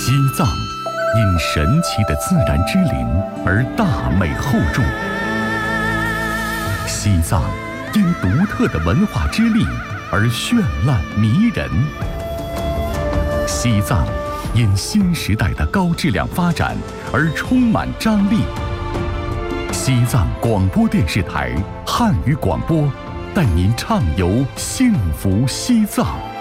西藏因神奇的自然之林而大美厚重，西藏因独特的文化之力而绚烂迷人，西藏因新时代的高质量发展而充满张力。西藏广播电视台汉语广播带您畅游幸福西藏。